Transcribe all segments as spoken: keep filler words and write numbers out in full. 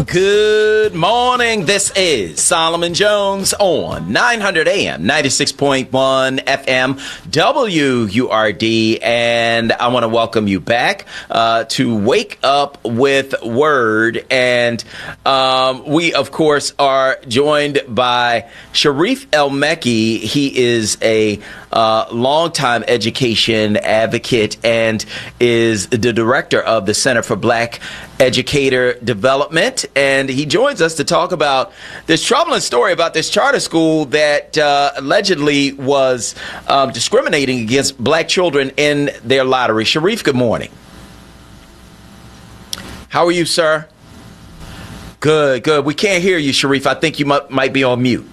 Good morning. This is Solomon Jones on nine hundred A M, ninety-six point one F M, W U R D. And I want to welcome you back uh, to Wake Up with Word. And um, we, of course, are joined by Sharif El-Mekki. He is a uh, longtime education advocate and is the director of the Center for Black Educator Development, and he joins us to talk about this troubling story about this charter school that uh, allegedly was um, discriminating against black children in their lottery. Sharif, good morning. How are you, sir? Good, good. We can't hear you, Sharif. I think you might, might be on mute.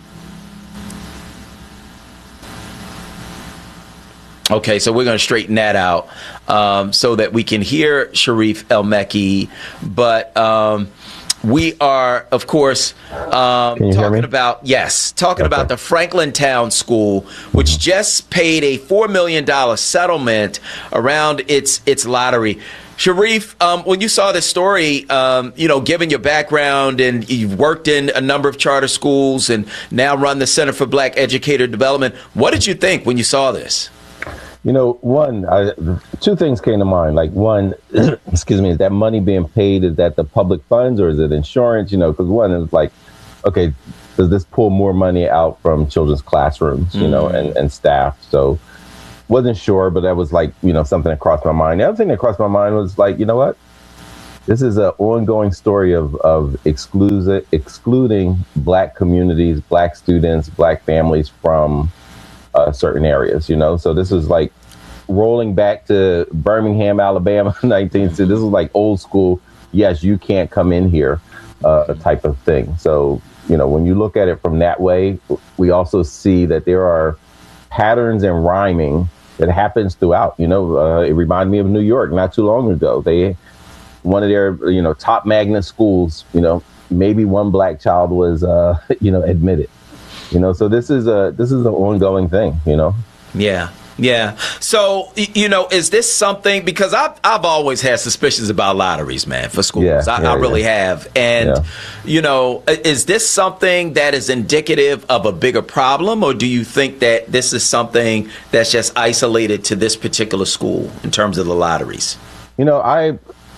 Okay, so we're going to straighten that out um, so that we can hear Sharif El-Mekki. But um, we are, of course, um, talking about, yes, talking okay. about the Franklin Town School, which just paid a four million dollars settlement around its its lottery. Sharif, um, when you saw this story, um, you know, given your background and you've worked in a number of charter schools and now run the Center for Black Educator Development, what did you think when you saw this? You know, one, I, two things came to mind. Like, one, excuse me, is that money being paid? Is that the public funds or is it insurance? You know, because one is like, okay, does this pull more money out from children's classrooms, you mm. know, and, and staff? So wasn't sure, but that was like, you know, something that crossed my mind. The other thing that crossed my mind was like, you know what? This is an ongoing story of, of exclusi- excluding black communities, black students, black families from Uh, certain areas, you know, so this is like rolling back to Birmingham, Alabama, nineteen. So this is like old school. Yes, you can't come in here, uh, type of thing. So, you know, when you look at it from that way, we also see that there are patterns and rhyming that happens throughout. You know, uh, it reminded me of New York not too long ago. They, one of their, you know, top magnet schools, you know, maybe one black child was, uh, you know, admitted. You know, so this is a this is an ongoing thing, you know. Yeah. Yeah. So, you know, is this something, because I've, I've always had suspicions about lotteries, man, for schools. Yeah, I, yeah, I really yeah. have. And, yeah. you know, is this something that is indicative of a bigger problem, or do you think that this is something that's just isolated to this particular school in terms of the lotteries? You know, I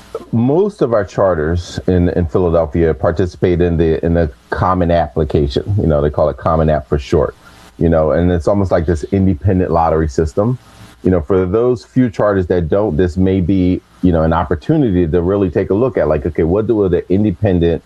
most of our charters in, in Philadelphia participate in the in the Common Application. You know, they call it Common App for short. You know, and it's almost like this independent lottery system. You know, for those few charters that don't, this may be, you know, an opportunity to really take a look at, like, okay, what do the independent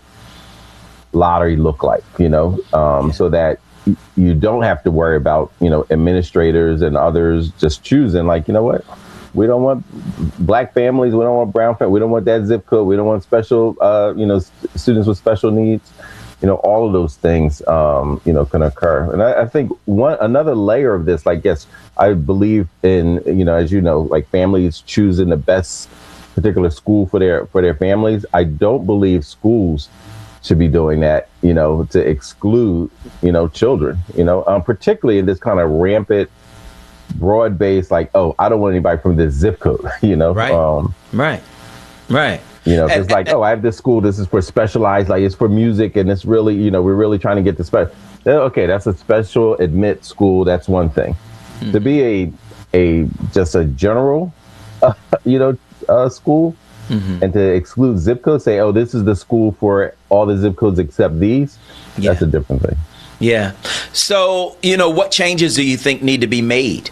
lottery look like? You know, um, so that you don't have to worry about, you know, administrators and others just choosing, like, you know what? We don't want black families. We don't want brown families. We don't want that zip code. We don't want special, uh, you know, st- students with special needs. You know, all of those things, um, you know, can occur. And I, I think one another layer of this, like, yes, I believe in, you know, as you know, like families choosing the best particular school for their for their families. I don't believe schools should be doing that, you know, to exclude, you know, children, you know, um, particularly in this kind of rampant, broad based, like, oh, I don't want anybody from this zip code, you know? Right. Um, right. Right. You know, it's like, oh, I have this school. This is for specialized, like it's for music. And it's really, you know, we're really trying to get the special. OK, that's a special admit school. That's one thing. Mm-hmm. To be a a just a general, uh, you know, uh, school mm-hmm. and to exclude zip codes, say, oh, this is the school for all the zip codes except these. Yeah. That's a different thing. Yeah. So, you know, what changes do you think need to be made?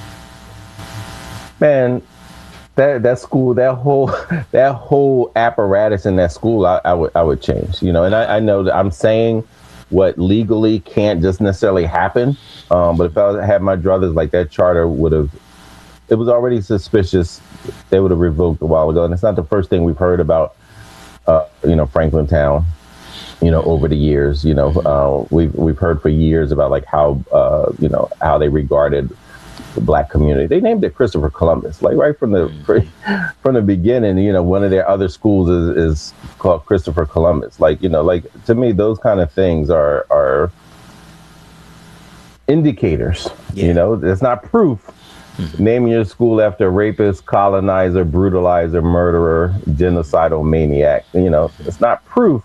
Man, that that school, that whole that whole apparatus in that school, I, I would I would change. You know, and I, I know that I'm saying what legally can't just necessarily happen. Um, but if I had my druthers, like, that charter would have, it was already suspicious. They would have revoked a while ago. And it's not the first thing we've heard about, uh, you know, Franklin Town. You know, over the years, you know, uh, we've we've heard for years about, like, how, uh, you know, how they regarded the black community. They named it Christopher Columbus, like, right from the from the beginning. You know, one of their other schools is, is called Christopher Columbus. Like, you know, like, to me, those kind of things are are indicators. Yeah. You know, it's not proof. Mm-hmm. Naming your school after a rapist, colonizer, brutalizer, murderer, genocidal maniac. You know, it's not proof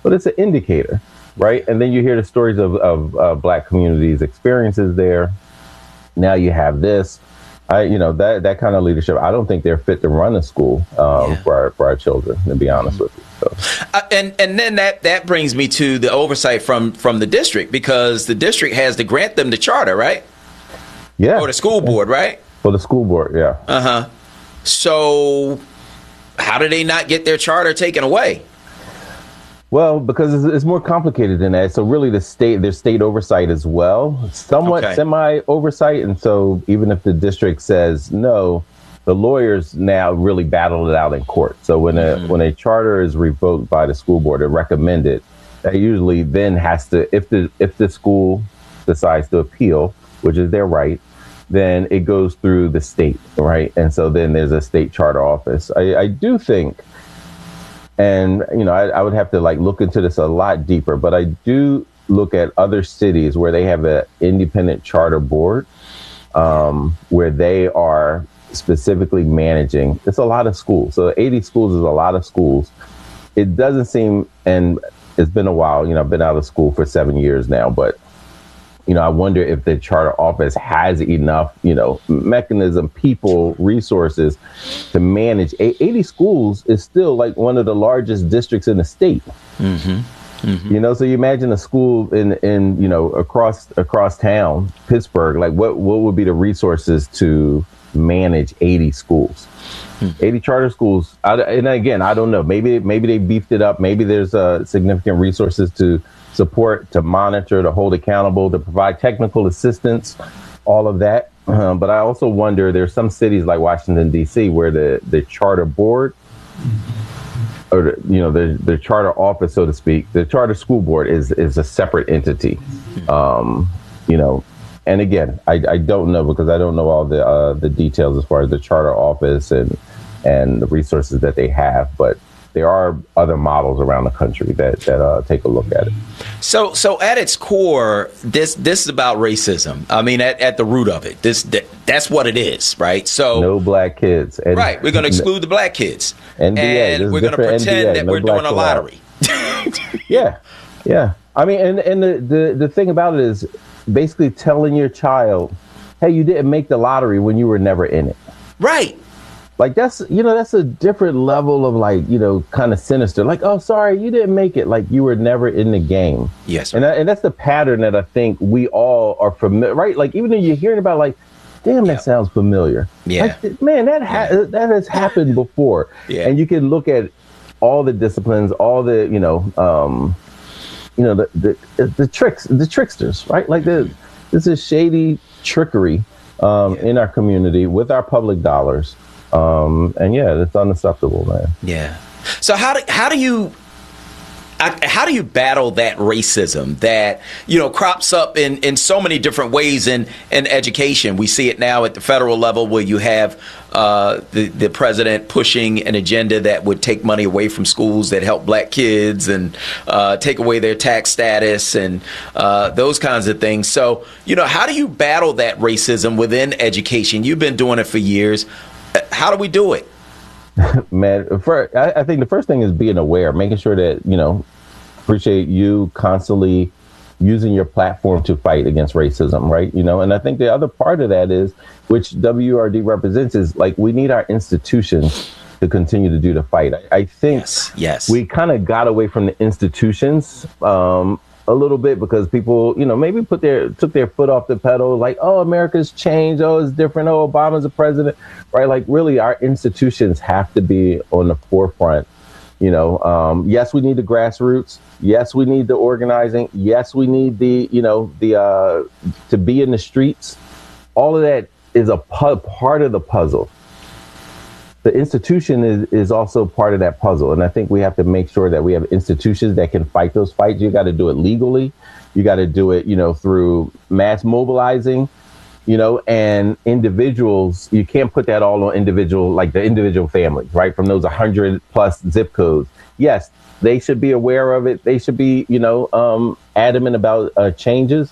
but it's an indicator, right? And then you hear the stories of, of uh, Black communities' experiences there. Now you have this. I, you know, that that kind of leadership, I don't think they're fit to run a school um, yeah. for our for our children, to be honest mm-hmm. with you. So. Uh, and and then that, that brings me to the oversight from from the district, because the district has to grant them the charter, right? Yeah. Or the school board, right? For the school board, yeah. Uh huh. So, how do they not get their charter taken away? Well, because it's, it's more complicated than that. So really the state, there's state oversight as well, somewhat okay. semi oversight. And so even if the district says no, the lawyers now really battle it out in court. So when a mm-hmm. when a charter is revoked by the school board or recommended, that usually then has to, if the if the school decides to appeal, which is their right, then it goes through the state, right? And so then there's a state charter office. I, I do think, and, you know, I, I would have to like look into this a lot deeper, but I do look at other cities where they have an independent charter board, um, where they are specifically managing. It's a lot of schools. So eighty schools is a lot of schools. It doesn't seem, and it's been a while, you know, I've been out of school for seven years now, but, you know, I wonder if the charter office has enough, you know, mechanism, people, resources to manage. eighty schools is still like one of the largest districts in the state. Mm-hmm. Mm-hmm. You know, so you imagine a school in, in, you know, across across town, Pittsburgh, like what, what would be the resources to manage eighty schools? Mm-hmm. eighty charter schools. I, and again, I don't know. Maybe maybe they beefed it up. Maybe there's uh, significant resources to support, to monitor, to hold accountable, to provide technical assistance, all of that. Um, but I also wonder, there's some cities like Washington, D C, where the, the charter board, or, the, you know, the, the charter office, so to speak, the charter school board is, is a separate entity. Um, you know, and again, I, I don't know, because I don't know all the uh, the details as far as the charter office and, and the resources that they have, but there are other models around the country that that uh, take a look at it. So, so at its core, this this is about racism. I mean, at, at the root of it, this that, that's what it is, right? So, no black kids. And, right, we're going to exclude the black kids, N B A, and we're going to pretend N B A, that no we're doing a lottery. yeah, yeah. I mean, and and the, the the thing about it is basically telling your child, "Hey, you didn't make the lottery when you were never in it." Right. Like, that's, you know, that's a different level of, like, you know, kind of sinister. Like, oh, sorry, you didn't make it. Like, you were never in the game. Yes. And, I, and that's the pattern that I think we all are familiar, right? Like, even though you're hearing about, like, damn, that yeah. sounds familiar. Yeah. Like, man, that ha- yeah. that has happened before. Yeah. And you can look at all the disciplines, all the, you know, um, you know, the, the, the tricks, the tricksters, right? Like, the, this is shady trickery um, yeah. in our community with our public dollars. Um, and yeah, it's unacceptable, man. Yeah. So how do how do you how do you battle that racism that, you know, crops up in, in so many different ways in, in education? We see it now at the federal level, where you have uh, the the president pushing an agenda that would take money away from schools that help black kids and uh, take away their tax status and uh, those kinds of things. So, you know, how do you battle that racism within education? You've been doing it for years. How do we do it? Man, for, I, I think the first thing is being aware, making sure that, you know, appreciate you constantly using your platform to fight against racism, right? You know, and I think the other part of that is, which W R D represents, is like, we need our institutions to continue to do the fight. I, I think yes, yes. we kind of got away from the institutions um, a little bit, because people, you know, maybe put their took their foot off the pedal, like, oh, America's changed, oh, it's different, oh, Obama's a president, right? Like, really, our institutions have to be on the forefront. You know, um, yes, we need the grassroots. Yes, we need the organizing. Yes, we need the, you know, the uh, to be in the streets. All of that is a pu- part of the puzzle. The institution is, is also part of that puzzle. And I think we have to make sure that we have institutions that can fight those fights. You got to do it legally. You got to do it, you know, through mass mobilizing, you know, and individuals. You can't put that all on individual, like the individual families, right? From those one hundred plus zip codes. Yes, they should be aware of it. They should be, you know, um, adamant about uh, changes.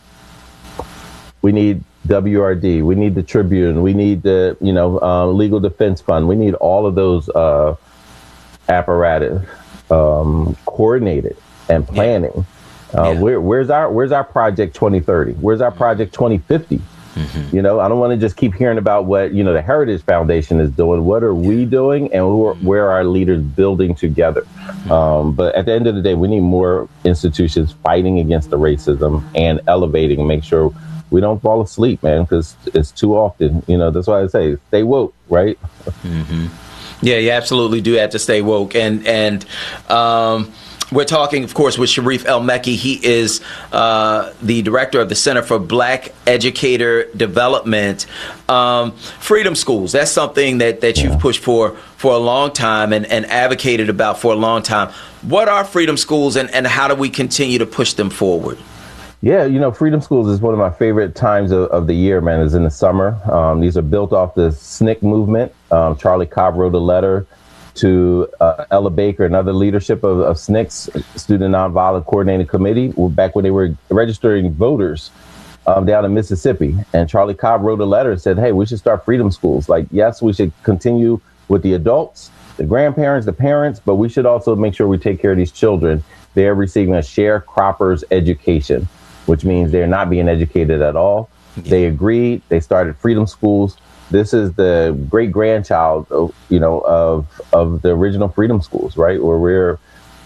We need W R D, we need the Tribune, we need the, you know, uh, Legal Defense Fund. We need all of those uh, apparatus um, coordinated and planning. Yeah. Uh, yeah. Where, where's our Where's our project twenty thirty? Where's our project twenty fifty? Mm-hmm. You know, I don't want to just keep hearing about what, you know, the Heritage Foundation is doing. What are we doing, and who are, where are our leaders building together? Mm-hmm. Um, but at the end of the day, we need more institutions fighting against the racism and elevating and make sure we don't fall asleep, man, because it's too often. You know, that's why I say stay woke, right? Mm-hmm. Yeah, you absolutely do have to stay woke. And, and, um, we're talking, of course, with Sharif El-Mekki. He is uh, the director of the Center for Black Educator Development. Um, Freedom Schools, that's something that, that you've pushed for for a long time and, and advocated about for a long time. What are Freedom Schools, and, and how do we continue to push them forward? Yeah, you know, Freedom Schools is one of my favorite times of, of the year, man, is in the summer. Um, these are built off the S N C C movement. Um, Charlie Cobb wrote a letter to uh, Ella Baker and other leadership of, of S N C C, Student Nonviolent Coordinating Committee, back when they were registering voters um, down in Mississippi. And Charlie Cobb wrote a letter and said, hey, we should start Freedom Schools. Like, yes, we should continue with the adults, the grandparents, the parents, but we should also make sure we take care of these children. They're receiving a sharecropper's education, which means they're not being educated at all. Yeah. They agreed. They started Freedom Schools. This is the great grandchild, you know, of of the original Freedom Schools, right? Where we're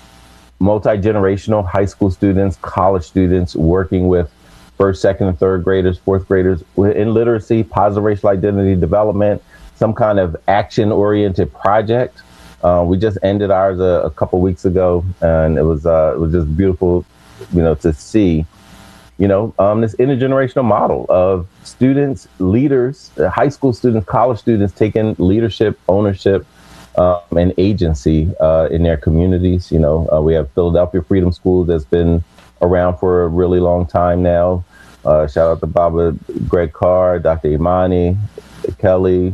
multi-generational high school students, college students working with first, second, and third graders, fourth graders in literacy, positive racial identity development, some kind of action-oriented project. Uh, we just ended ours a, a couple weeks ago, and it was uh, it was just beautiful, you know, to see. You know, um, this intergenerational model of students, leaders, uh, high school students, college students taking leadership, ownership, um, and agency uh, in their communities. You know, uh, we have Philadelphia Freedom School that's been around for a really long time now. Uh, shout out to Baba Greg Carr, Doctor Imani, Kelly,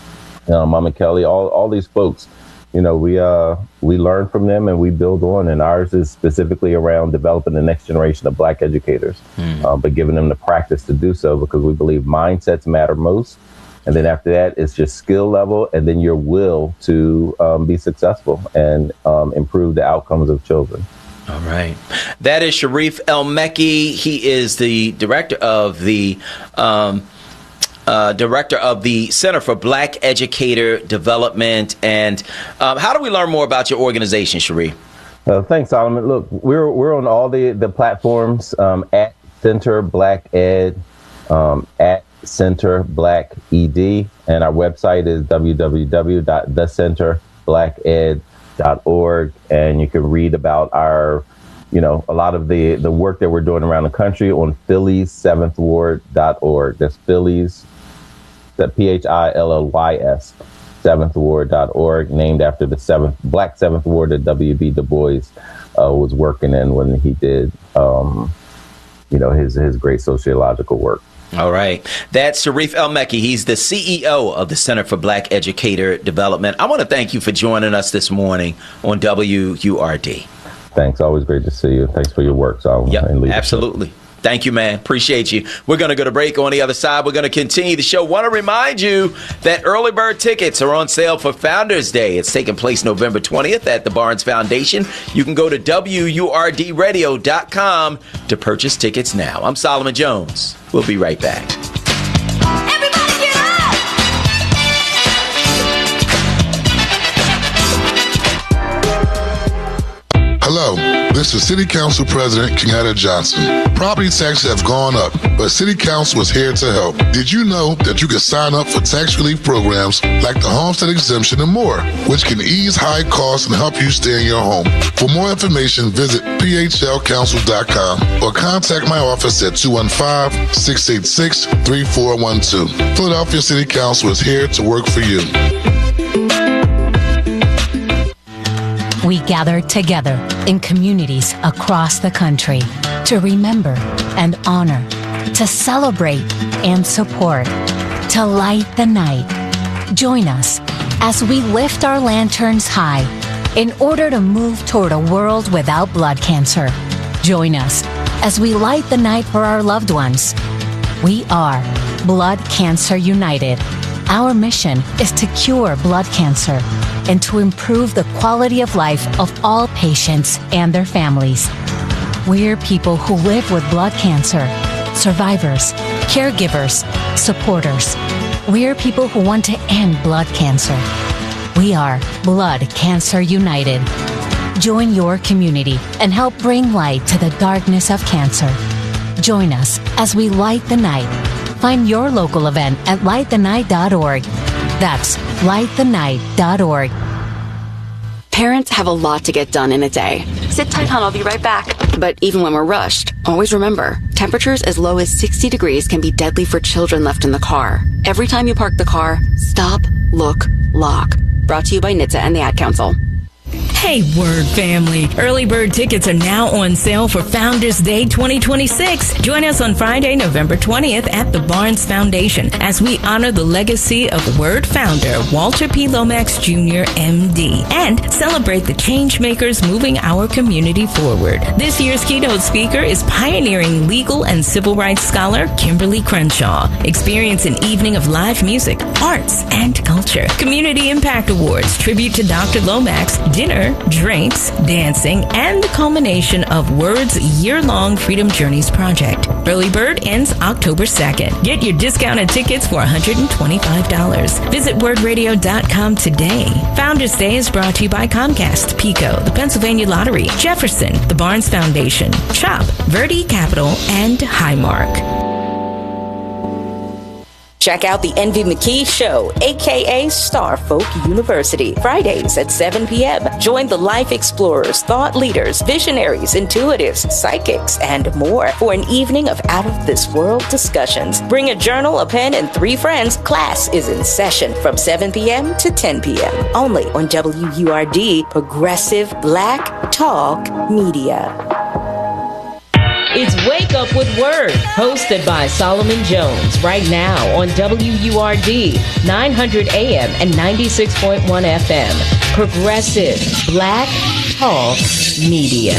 uh, Mama Kelly, all all these folks. You know, we uh, we learn from them and we build on, and ours is specifically around developing the next generation of Black educators, mm. uh, but giving them the practice to do so, because we believe mindsets matter most. And then after that, it's just skill level, and then your will to um, be successful and um, improve the outcomes of children. All right. That is Sharif El-Mekki. He is the director of the um, Uh, director of the Center for Black Educator Development. And um, how do we learn more about your organization, Sharif? Uh, thanks, Solomon. Look, we're we're on all the, the platforms um, at Center Black Ed, um, at Center Black E D, and our website is w w w dot the center black ed dot org, and you can read about our, you know, a lot of the, the work that we're doing around the country on Phillies seventh ward dot org. That's Phillies, that P H I L L Y S, seventh ward dot org, named after the seventh Black seventh Ward that W B Du Bois uh, was working in when he did, um, you know, his his great sociological work. All right. That's Sharif El-Mekki. He's the C E O of the Center for Black Educator Development. I want to thank you for joining us this morning on W U R D. Thanks. Always great to see you. Thanks for your work, Solomon. Yeah, absolutely. Thank you, man. Appreciate you. We're going to go to break. On the other side, we're going to continue the show. Want to remind you that early bird tickets are on sale for Founders Day. It's taking place November twentieth at the Barnes Foundation. You can go to W U R D radio dot com to purchase tickets now. I'm Solomon Jones. We'll be right back. Everybody get up! Hello, this is City Council President Kenyatta Johnson. Property taxes have gone up, but City Council is here to help. Did you know that you can sign up for tax relief programs like the homestead exemption and more, which can ease high costs and help you stay in your home? For more information, visit P H L council dot com or contact my office at two one five, six eight six, three four one two. Philadelphia City Council is here to work for you. We gather together in communities across the country to remember and honor, to celebrate and support, to light the night. Join us as we lift our lanterns high in order to move toward a world without blood cancer. Join us as we light the night for our loved ones. We are Blood Cancer United. Our mission is to cure blood cancer and to improve the quality of life of all patients and their families. We're people who live with blood cancer, survivors, caregivers, supporters. We're people who want to end blood cancer. We are Blood Cancer United. Join your community and help bring light to the darkness of cancer. Join us as we light the night. Find your local event at light the night dot org. That's light the night dot org. Parents have a lot to get done in a day. Sit tight, hon. I'll be right back. But even when we're rushed, always remember, temperatures as low as sixty degrees can be deadly for children left in the car. Every time you park the car, stop, look, lock. Brought to you by N H T S A and the Ad Council. Hey, Word family. Early bird tickets are now on sale for Founders Day twenty twenty-six. Join us on Friday, November twentieth at the Barnes Foundation as we honor the legacy of Word founder Walter P. Lomax Junior, M D, and celebrate the change makers moving our community forward. This year's keynote speaker is pioneering legal and civil rights scholar Kimberly Crenshaw. Experience an evening of live music, arts, and culture. Community Impact Awards, tribute to Doctor Lomax, dinner, drinks, dancing, and the culmination of Word's year-long Freedom Journeys project. Early bird ends October second. Get your discounted tickets for one hundred twenty-five dollars. Visit word radio dot com today. Founders Day is brought to you by Comcast, PECO, the Pennsylvania Lottery, Jefferson, the Barnes Foundation, CHOP, Verde Capital, and Highmark. Check out the Envy McKee Show, a k a. Star Folk University, Fridays at seven p.m. Join the life explorers, thought leaders, visionaries, intuitives, psychics, and more for an evening of out-of-this-world discussions. Bring a journal, a pen, and three friends. Class is in session from seven p.m. to ten p.m. Only on W U R D, Progressive Black Talk Media. It's Wake Up with Word, hosted by Solomon Jones, right now on W U R D, nine hundred A M and ninety-six point one F M. Progressive Black Talk Media.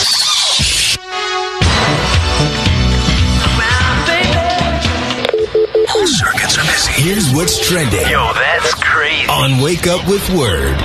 Circuits are busy. Here's what's trending. Yo, that's crazy. On Wake Up with Word.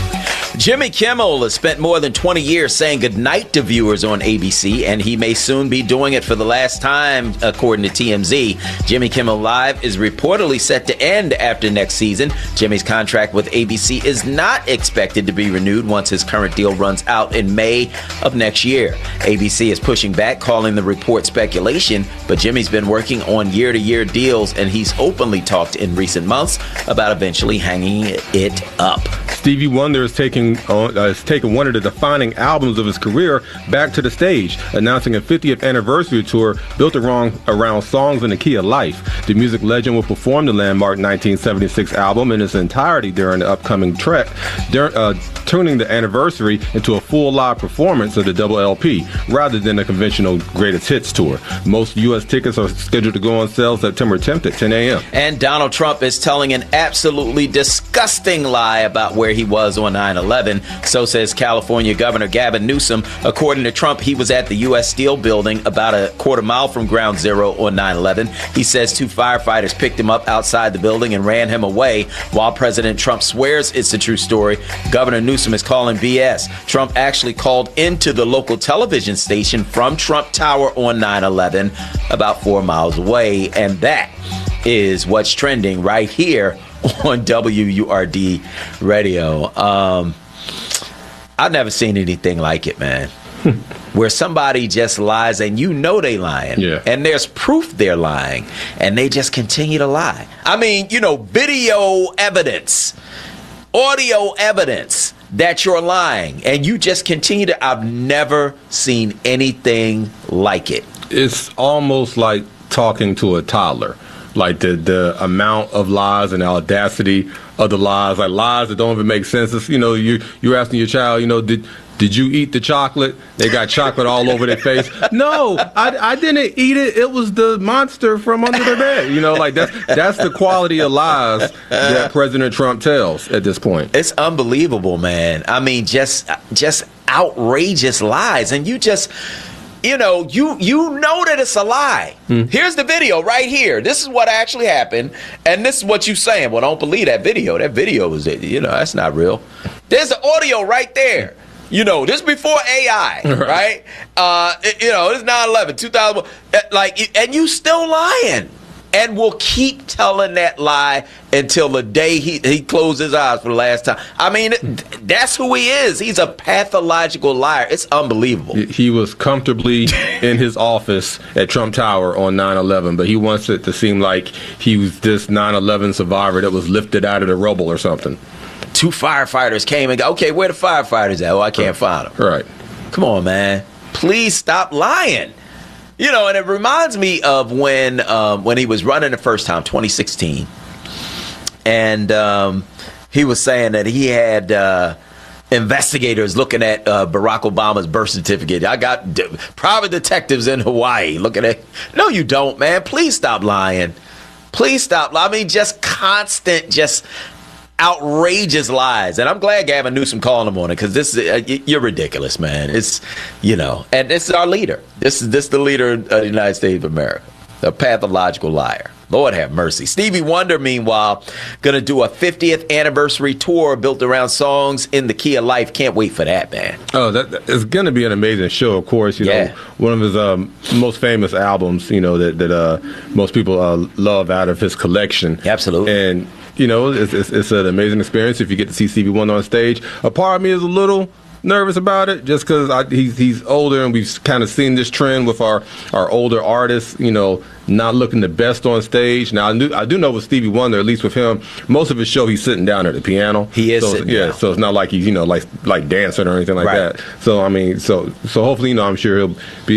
Jimmy Kimmel has spent more than twenty years saying goodnight to viewers on A B C, and he may soon be doing it for the last time, according to T M Z. Jimmy Kimmel Live is reportedly set to end after next season. Jimmy's contract with A B C is not expected to be renewed once his current deal runs out in May of next year. A B C is pushing back, calling the report speculation, but Jimmy's been working on year-to-year deals, and he's openly talked in recent months about eventually hanging it up. Stevie Wonder is taking uh, is taking one of the defining albums of his career back to the stage, announcing a fiftieth anniversary tour built around, around songs in the key of life. The music legend will perform the landmark nineteen seventy-six album in its entirety during the upcoming trek, dur- uh, turning the anniversary into a full live performance of the double L P, rather than a conventional greatest hits tour. Most U S tickets are scheduled to go on sale September tenth at ten a.m. And Donald Trump is telling an absolutely disgusting lie about where he was on nine eleven. So says California Governor Gavin Newsom. According to Trump, he was at the U S Steel building about a quarter mile from Ground Zero on nine eleven. He says two firefighters picked him up outside the building and ran him away. While President Trump swears it's a true story, Governor Newsom is calling B S. Trump actually called into the local television station from Trump Tower on nine eleven, about four miles away. And that is what's trending right here on W U R D Radio. Um, I've never seen anything like it, man. Where somebody just lies and you know they lying. Yeah. And there's proof they're lying. And they just continue to lie. I mean, you know, video evidence, audio evidence that you're lying. And you just continue to, I've never seen anything like it. It's almost like talking to a toddler. Like the, the amount of lies and the audacity of the lies, like lies that don't even make sense. It's, you know, you, you're asking your child, you know, did did you eat the chocolate? They got chocolate all over their face. No, I, I didn't eat it. It was the monster from under the bed. You know, like that's that's the quality of lies that President Trump tells at this point. It's unbelievable, man. I mean, just just outrageous lies. And you just... you know, you you know that it's a lie. Hmm. Here's the video right here. This is what actually happened, and this is what you saying. Well, don't believe that video. That video is, you know, that's not real. There's the audio right there. You know, this is before A I, right? right? Uh, it, you know, it's nine eleven, two thousand, like, and you still lying. And will keep telling that lie until the day he, he closed his eyes for the last time. I mean, that's who he is. He's a pathological liar. It's unbelievable. He was comfortably in his office at Trump Tower on nine eleven, but he wants it to seem like he was this nine eleven survivor that was lifted out of the rubble or something. Two firefighters came and go, okay, where the firefighters at? Oh, I can't find them. Right. Come on, man. Please stop lying. You know, and it reminds me of when um, when he was running the first time, twenty sixteen, and um, he was saying that he had uh, investigators looking at uh, Barack Obama's birth certificate. I got de- private detectives in Hawaii looking at. No, you don't, man. Please stop lying. Please stop. I mean, just constant, just outrageous lies. And I'm glad Gavin Newsom called him on it, because this is, uh, you're ridiculous, man. It's, you know, and this is our leader. This is this the leader of the United States of America, a pathological liar. Lord have mercy. Stevie Wonder, meanwhile, going to do a fiftieth anniversary tour built around songs in the key of life. Can't wait for that, man. Oh, that it's going to be an amazing show, of course. You yeah. know, one of his um, most famous albums, you know, that, that uh, most people uh, love out of his collection. Absolutely. And you know, it's, it's, it's an amazing experience if you get to see Stevie Wonder on stage. A part of me is a little nervous about it, just because he's he's older, and we've kind of seen this trend with our, our older artists, you know, not looking the best on stage. Now, I, knew, I do know with Stevie Wonder, at least with him, most of his show he's sitting down at the piano. He is so, sitting yeah, down. So it's not like he's, you know, like like dancing or anything like right. that. So I mean, so so hopefully, you know, I'm sure he'll be